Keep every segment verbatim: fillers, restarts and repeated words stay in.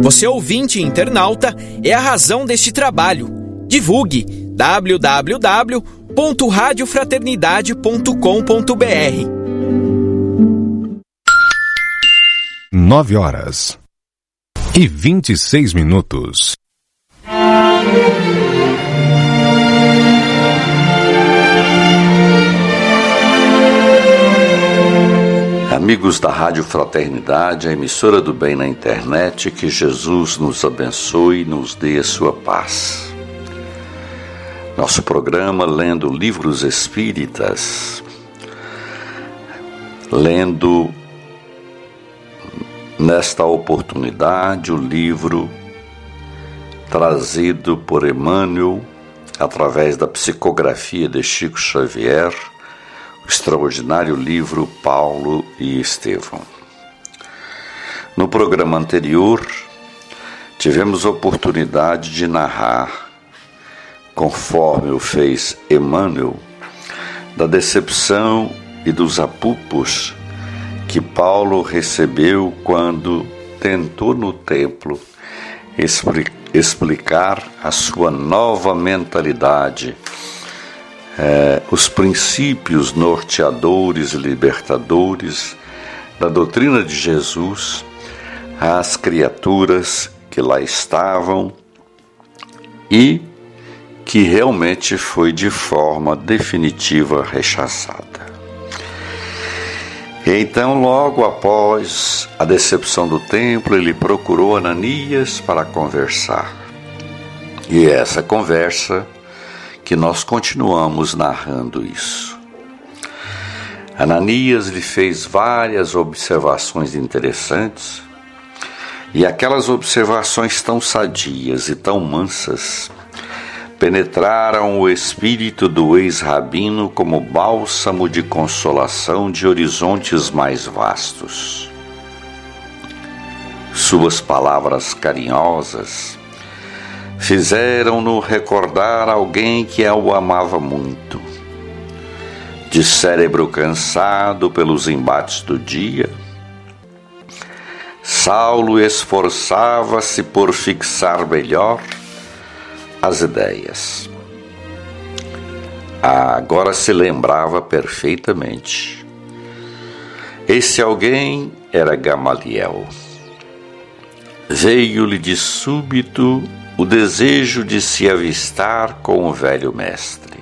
Você ouvinte e internauta é a razão deste trabalho. Divulgue w w w ponto rádio fraternidade ponto com ponto b r. Nove horas e vinte e seis minutos. Amigos da Rádio Fraternidade, a emissora do bem na internet, que Jesus nos abençoe e nos dê a sua paz. Nosso programa Lendo Livros Espíritas, lendo nesta oportunidade o livro trazido por Emmanuel através da psicografia de Chico Xavier, o extraordinário livro Paulo e Estevão. No programa anterior, tivemos a oportunidade de narrar, conforme o fez Emmanuel, da decepção e dos apupos que Paulo recebeu quando tentou no templo explicar a sua nova mentalidade, eh, os princípios norteadores e libertadores da doutrina de Jesus às criaturas que lá estavam e que realmente foi de forma definitiva rechaçada. Então, logo após a decepção do templo, ele procurou Ananias para conversar. E é essa conversa que nós continuamos narrando isso. Ananias lhe fez várias observações interessantes, e aquelas observações tão sadias e tão mansas penetraram o espírito do ex-rabino como bálsamo de consolação de horizontes mais vastos. Suas palavras carinhosas fizeram-no recordar alguém que o amava muito. De cérebro cansado pelos embates do dia, Saulo esforçava-se por fixar melhor as ideias. Ah, agora se lembrava perfeitamente. Esse alguém era Gamaliel. Veio-lhe de súbito o desejo de se avistar com o velho mestre.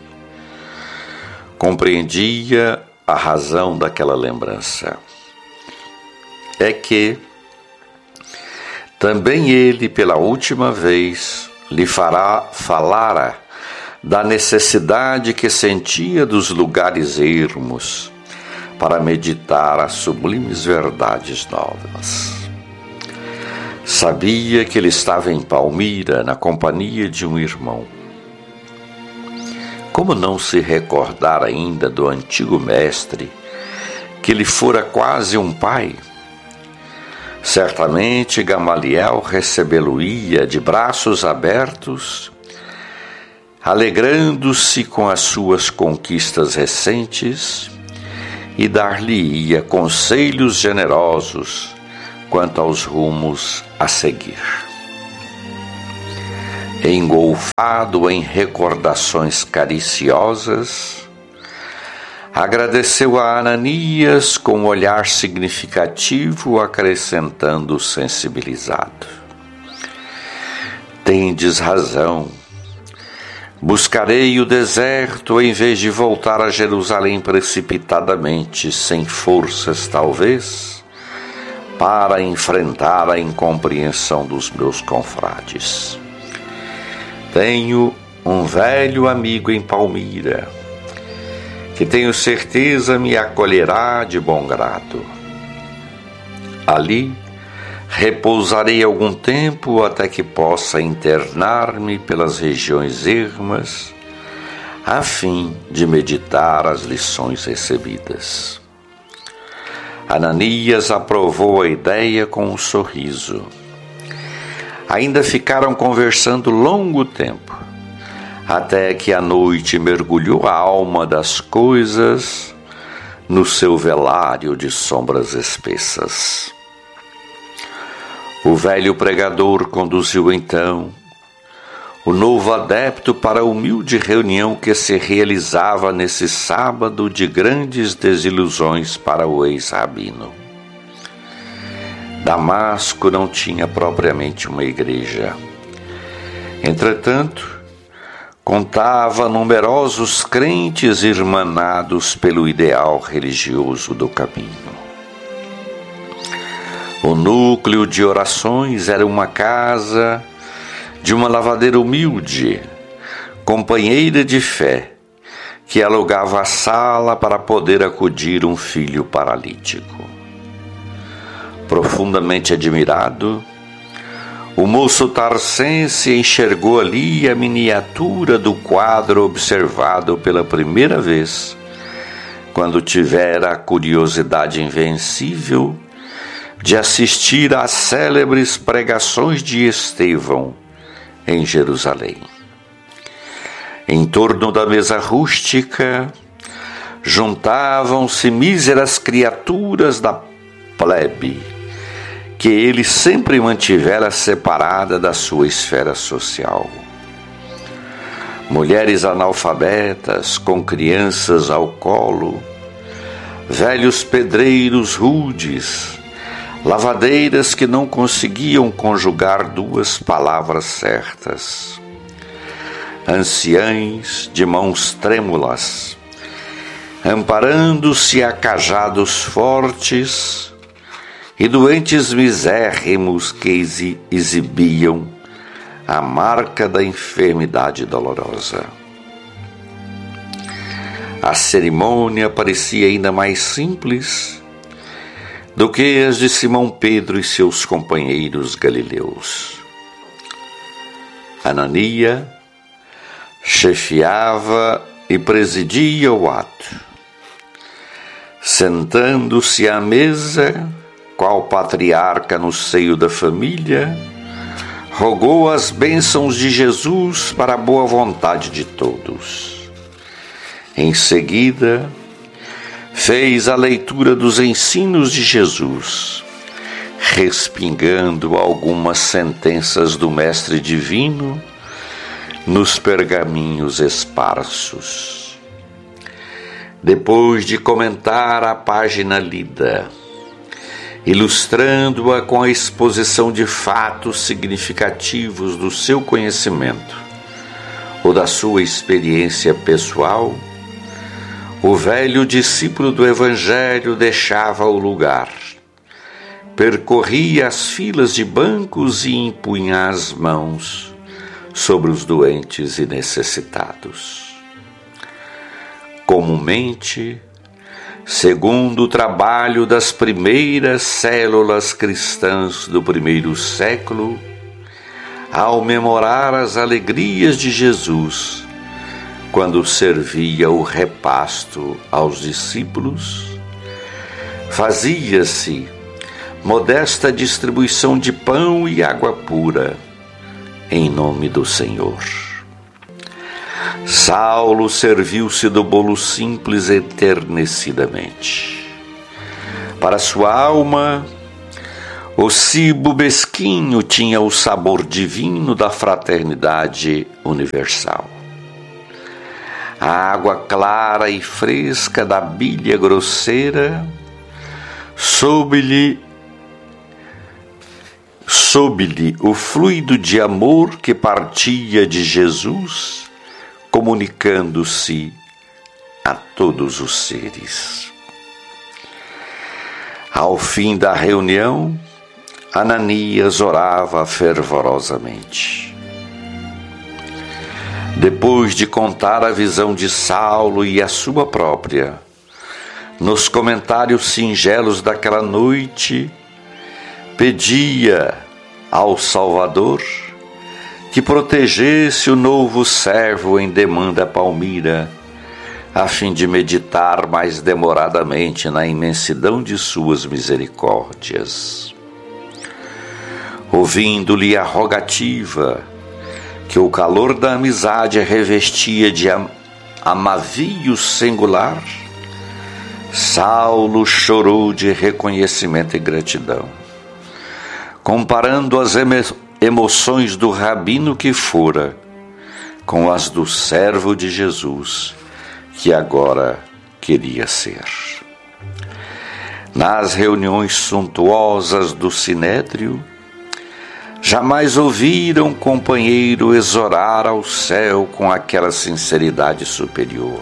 Compreendia a razão daquela lembrança. É que também ele, pela última vez, lhe fará, falara da necessidade que sentia dos lugares ermos para meditar as sublimes verdades novas. Sabia que ele estava em Palmira, na companhia de um irmão. Como não se recordar ainda do antigo mestre, que lhe fora quase um pai? Certamente Gamaliel recebê-lo-ia de braços abertos, alegrando-se com as suas conquistas recentes, e dar-lhe-ia conselhos generosos quanto aos rumos a seguir. Engolfado em recordações cariciosas, agradeceu a Ananias com um olhar significativo, acrescentando sensibilizado: tendes razão. Buscarei o deserto em vez de voltar a Jerusalém precipitadamente, sem forças talvez, para enfrentar a incompreensão dos meus confrades. Tenho um velho amigo em Palmira, que tenho certeza me acolherá de bom grado. Ali repousarei algum tempo até que possa internar-me pelas regiões ermas, a fim de meditar as lições recebidas. Ananias aprovou a ideia com um sorriso. Ainda ficaram conversando longo tempo, até que a noite mergulhou a alma das coisas no seu velário de sombras espessas. O velho pregador conduziu então o novo adepto para a humilde reunião que se realizava nesse sábado de grandes desilusões para o ex-rabino. Damasco não tinha propriamente uma igreja. Entretanto, contava numerosos crentes irmanados pelo ideal religioso do caminho. O núcleo de orações era uma casa de uma lavadeira humilde, companheira de fé, que alugava a sala para poder acudir um filho paralítico. Profundamente admirado, o moço tarcense enxergou ali a miniatura do quadro observado pela primeira vez, quando tivera a curiosidade invencível de assistir às célebres pregações de Estevão em Jerusalém. Em torno da mesa rústica juntavam-se míseras criaturas da plebe, que ele sempre mantivera separada da sua esfera social. Mulheres analfabetas com crianças ao colo, velhos pedreiros rudes, lavadeiras que não conseguiam conjugar duas palavras certas, anciães de mãos trêmulas, amparando-se a cajados fortes, e doentes misérrimos que exibiam a marca da enfermidade dolorosa. A cerimônia parecia ainda mais simples do que as de Simão Pedro e seus companheiros galileus. Anania chefiava e presidia o ato. Sentando-se à mesa, qual patriarca no seio da família, rogou as bênçãos de Jesus para a boa vontade de todos. Em seguida, fez a leitura dos ensinos de Jesus, respingando algumas sentenças do Mestre Divino nos pergaminhos esparsos. Depois de comentar a página lida, ilustrando-a com a exposição de fatos significativos do seu conhecimento ou da sua experiência pessoal, o velho discípulo do Evangelho deixava o lugar, percorria as filas de bancos e impunha as mãos sobre os doentes e necessitados. Comumente, segundo o trabalho das primeiras células cristãs do primeiro século, ao memorar as alegrias de Jesus, quando servia o repasto aos discípulos, fazia-se modesta distribuição de pão e água pura, em nome do Senhor. Saulo serviu-se do bolo simples enternecidamente. Para sua alma, o cibo mesquinho tinha o sabor divino da fraternidade universal. A água clara e fresca da bilha grosseira soube-lhe soube-lhe o fluido de amor que partia de Jesus, comunicando-se a todos os seres. Ao fim da reunião, Ananias orava fervorosamente. Depois de contar a visão de Saulo e a sua própria, nos comentários singelos daquela noite, pedia ao Salvador que protegesse o novo servo em demanda palmira, a fim de meditar mais demoradamente na imensidão de suas misericórdias. Ouvindo-lhe a rogativa, que o calor da amizade revestia de am- amavio singular, Saulo chorou de reconhecimento e gratidão. comparando as emoções do rabino que fora com as do servo de Jesus, que agora queria ser. Nas reuniões suntuosas do Sinédrio, jamais ouviram companheiro exorar ao céu com aquela sinceridade superior.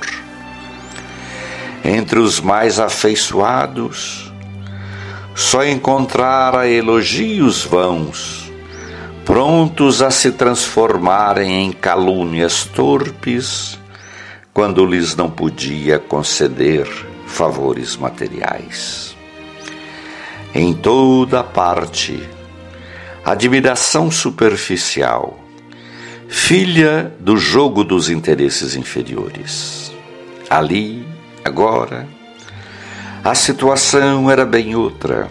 Entre os mais afeiçoados, só encontrara elogios vãos, prontos a se transformarem em calúnias torpes, quando lhes não podia conceder favores materiais. Em toda parte, admiração superficial, filha do jogo dos interesses inferiores. Ali, agora, a situação era bem outra.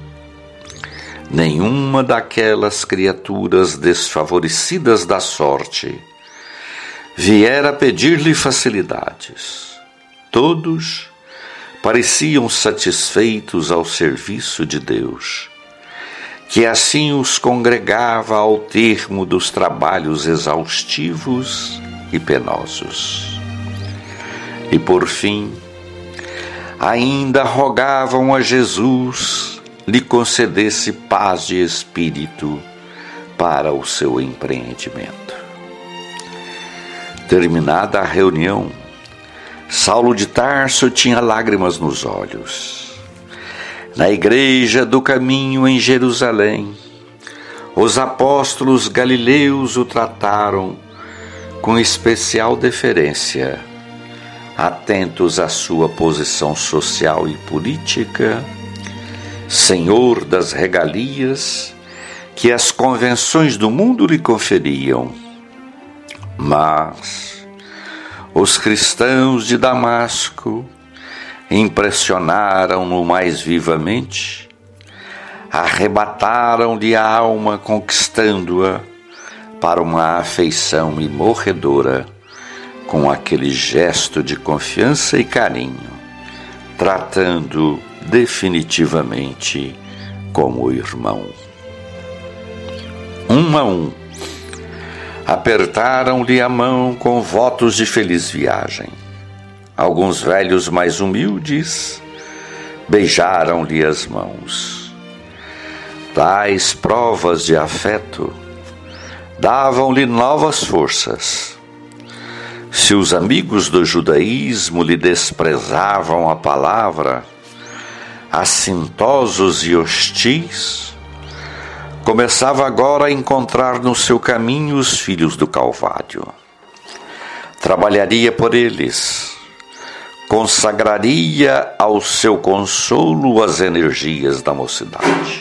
Nenhuma daquelas criaturas desfavorecidas da sorte viera pedir-lhe facilidades. Todos pareciam satisfeitos ao serviço de Deus, que assim os congregava ao termo dos trabalhos exaustivos e penosos. E por fim, ainda rogavam a Jesus lhe concedesse paz de espírito para o seu empreendimento. Terminada a reunião, Saulo de Tarso tinha lágrimas nos olhos. Na igreja do caminho em Jerusalém, os apóstolos galileus o trataram com especial deferência, atentos à sua posição social e política, senhor das regalias que as convenções do mundo lhe conferiam. Mas os cristãos de Damasco impressionaram-no mais vivamente, arrebataram-lhe a alma, conquistando-a para uma afeição imorredora, com aquele gesto de confiança e carinho, tratando definitivamente como irmão. Um a um, apertaram-lhe a mão com votos de feliz viagem. Alguns velhos mais humildes beijaram-lhe as mãos. Tais provas de afeto davam-lhe novas forças. Se os amigos do judaísmo lhe desprezavam a palavra, assintosos e hostis, começava agora a encontrar no seu caminho os filhos do Calvário. Trabalharia por eles, consagraria ao seu consolo as energias da mocidade.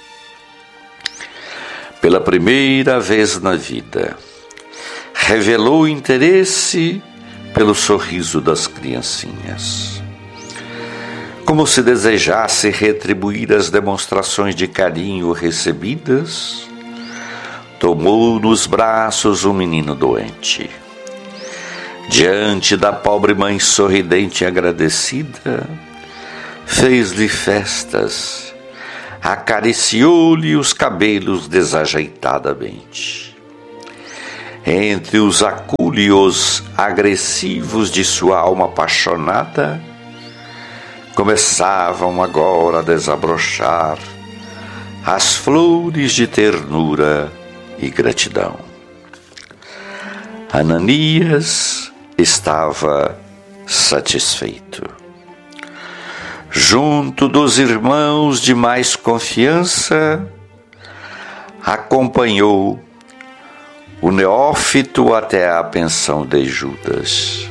Pela primeira vez na vida, revelou interesse pelo sorriso das criancinhas, como se desejasse retribuir as demonstrações de carinho recebidas. Tomou nos braços um menino doente. Diante da pobre mãe sorridente e agradecida, fez-lhe festas, acariciou-lhe os cabelos desajeitadamente. Entre os acúlios agressivos de sua alma apaixonada, começavam agora a desabrochar as flores de ternura e gratidão. Ananias estava satisfeito. Junto dos irmãos de mais confiança, acompanhou o neófito até a pensão de Judas.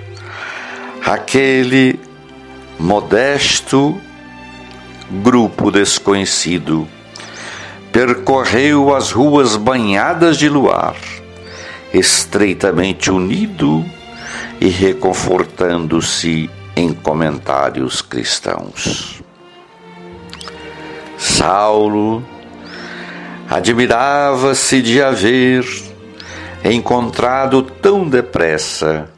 Aquele modesto grupo desconhecido percorreu as ruas banhadas de luar, estreitamente unido e reconfortando-se em comentários cristãos. Saulo admirava-se de haver encontrado tão depressa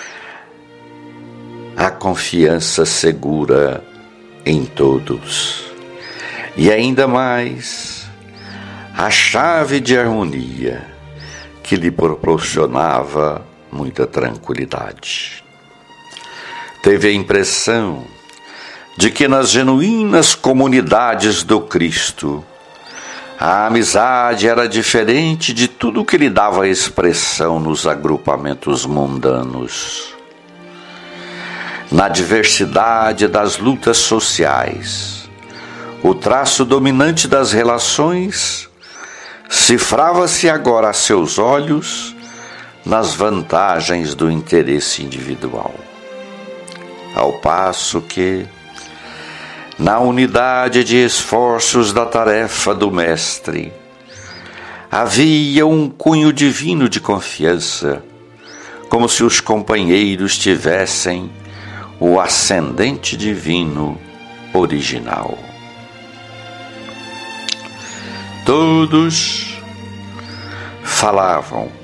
a confiança segura em todos, e ainda mais a chave de harmonia que lhe proporcionava muita tranquilidade. Teve a impressão de que nas genuínas comunidades do Cristo, a amizade era diferente de tudo que lhe dava expressão nos agrupamentos mundanos. Na diversidade das lutas sociais, o traço dominante das relações cifrava-se agora a seus olhos nas vantagens do interesse individual. Ao passo que, na unidade de esforços da tarefa do Mestre, havia um cunho divino de confiança, como se os companheiros tivessem o ascendente divino original. Todos falavam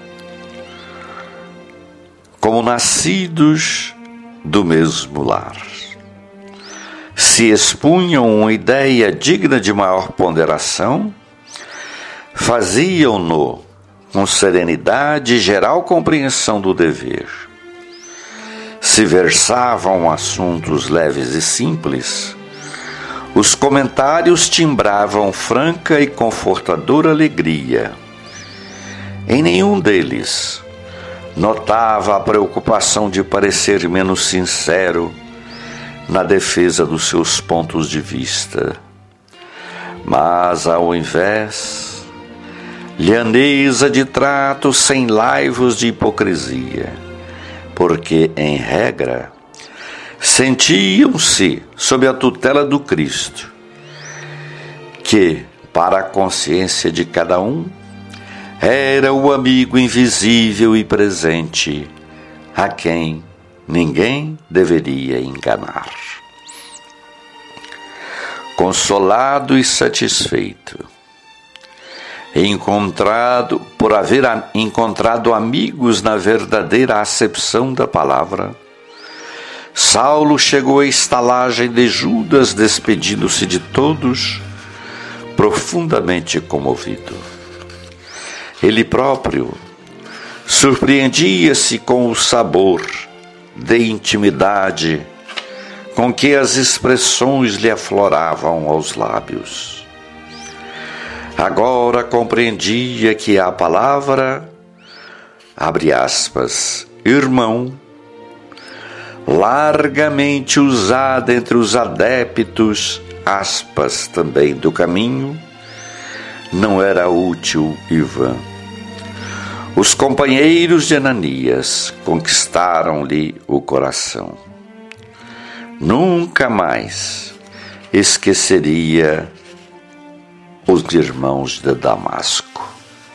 como nascidos do mesmo lar. Se expunham uma ideia digna de maior ponderação, faziam-no com serenidade e geral compreensão do dever. Se versavam assuntos leves e simples, os comentários timbravam franca e confortadora alegria. Em nenhum deles notava a preocupação de parecer menos sincero na defesa dos seus pontos de vista. Mas, ao invés, lhaneza de trato sem laivos de hipocrisia, porque, em regra, sentiam-se sob a tutela do Cristo, que, para a consciência de cada um, era o amigo invisível e presente, a quem ninguém deveria enganar. Consolado e satisfeito, encontrado por haver encontrado amigos na verdadeira acepção da palavra, Saulo chegou à estalagem de Judas, despedindo-se de todos, profundamente comovido. Ele próprio surpreendia-se com o sabor de intimidade com que as expressões lhe afloravam aos lábios. Agora compreendia que a palavra, abre aspas, irmão, largamente usada entre os adeptos, aspas, também do caminho, não era útil e vã. Os companheiros de Ananias conquistaram-lhe o coração. Nunca mais esqueceria os irmãos de Damasco.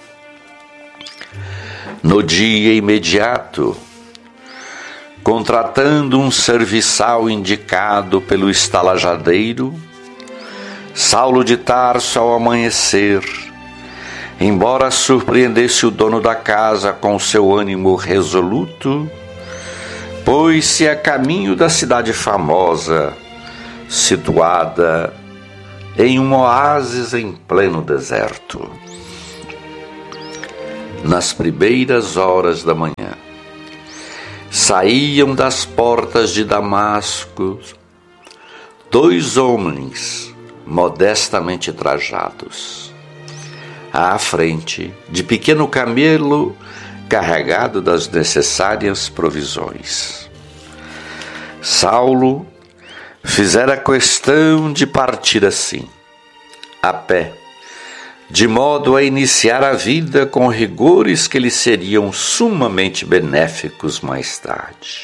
No dia imediato, contratando um serviçal indicado pelo estalajadeiro, Saulo de Tarso, ao amanhecer, embora surpreendesse o dono da casa com seu ânimo resoluto, pôs-se a caminho da cidade famosa, situada em um oásis em pleno deserto. Nas primeiras horas da manhã, saíam das portas de Damasco dois homens modestamente trajados. À frente, de pequeno camelo carregado das necessárias provisões. Saulo fizera questão de partir assim, a pé, de modo a iniciar a vida com rigores que lhe seriam sumamente benéficos mais tarde.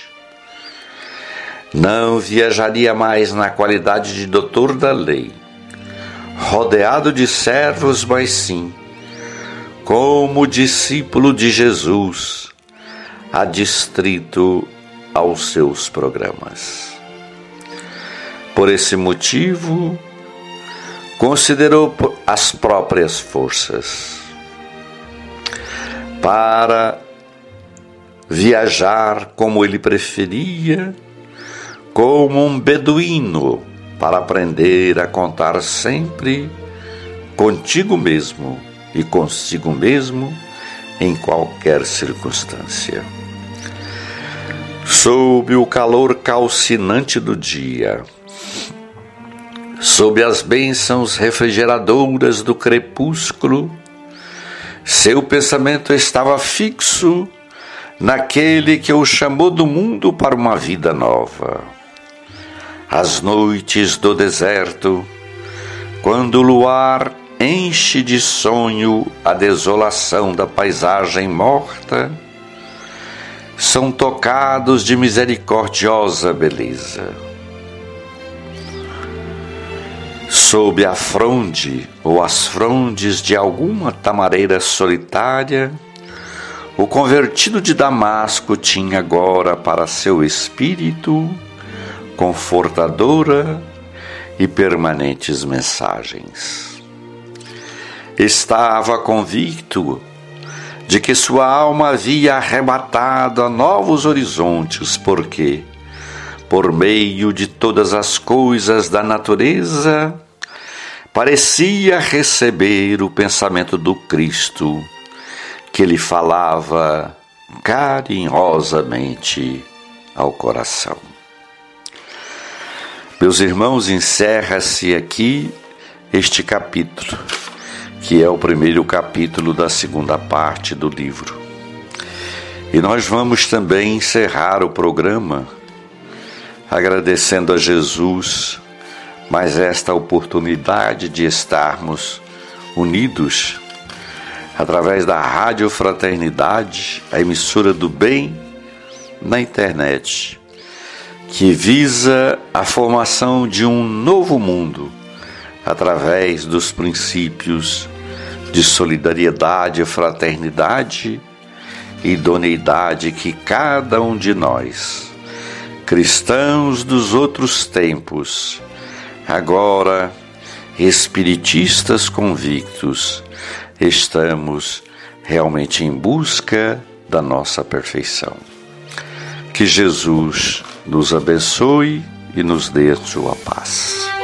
Não viajaria mais na qualidade de doutor da lei, rodeado de servos, mas sim como discípulo de Jesus, adstrito aos seus programas. Por esse motivo, considerou as próprias forças para viajar como ele preferia, como um beduíno, para aprender a contar sempre contigo mesmo e consigo mesmo em qualquer circunstância. Sob o calor calcinante do dia, sob as bênçãos refrigeradoras do crepúsculo, seu pensamento estava fixo naquele que o chamou do mundo para uma vida nova. As noites do deserto, quando o luar enche de sonho a desolação da paisagem morta, são tocados de misericordiosa beleza. Sob a fronde ou as frondes de alguma tamareira solitária, o convertido de Damasco tinha agora para seu espírito confortadora e permanentes mensagens. Estava convicto de que sua alma havia arrebatado a novos horizontes, porque, por meio de todas as coisas da natureza, parecia receber o pensamento do Cristo, que lhe falava carinhosamente ao coração. Meus irmãos, encerra-se aqui este capítulo, que é o primeiro capítulo da segunda parte do livro. E nós vamos também encerrar o programa agradecendo a Jesus mais esta oportunidade de estarmos unidos através da Rádio Fraternidade, a emissora do bem na internet, que visa a formação de um novo mundo através dos princípios de solidariedade, fraternidade e idoneidade que cada um de nós, cristãos dos outros tempos, agora espiritistas convictos, estamos realmente em busca da nossa perfeição. Que Jesus nos abençoe e nos dê a sua paz.